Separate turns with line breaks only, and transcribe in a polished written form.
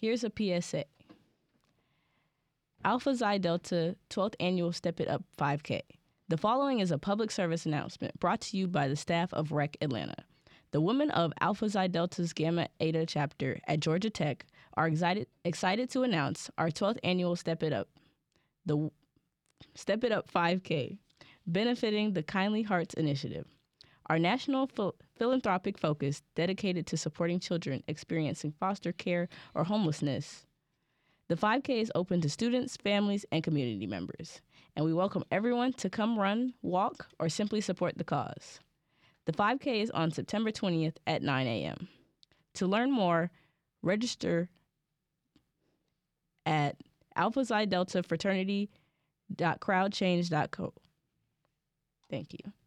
Here's a PSA. Alpha Xi Delta 12th Annual Step It Up 5K. The following is a public service announcement brought to you by the staff of REC Atlanta. The women of Alpha Xi Delta's Gamma Eta chapter at Georgia Tech are excited to announce our 12th annual Step It Up 5K, benefiting the Kindly Hearts Initiative, our national philanthropic focus dedicated to supporting children experiencing foster care or homelessness. The 5K is open to students, families, and community members, and we welcome everyone to come run, walk, or simply support the cause. The 5K is on September 20th at 9 a.m. To learn more, register at Alpha Xi Delta Fraternity.crowdchange.co. Thank you.